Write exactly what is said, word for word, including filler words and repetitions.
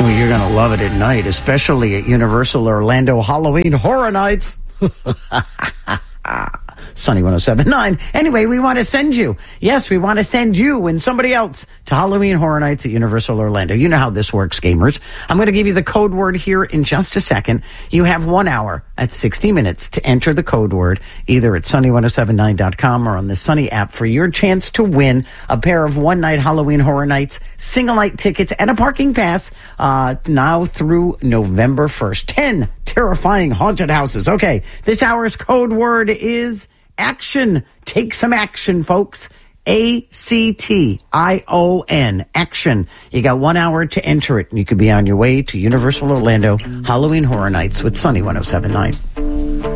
Oh, you're going to love it at night, especially at Universal Orlando Halloween Horror Nights. Sunny one oh seven point nine. Anyway, we want to send you. Yes, we want to send you and somebody else to Halloween Horror Nights at Universal Orlando. You know how this works, gamers. I'm going to give you the code word here in just a second. You have one hour at sixty minutes to enter the code word either at sunny ten seventy-nine dot com or on the Sunny app for your chance to win a pair of one-night Halloween Horror Nights single-night tickets and a parking pass uh, now through November first. ten terrifying haunted houses. Okay, this hour's code word is action. Take some action, folks. A C T I O N. Action. You got one hour to enter it, and you could be on your way to Universal Orlando Halloween Horror Nights with Sunny ten seventy-nine.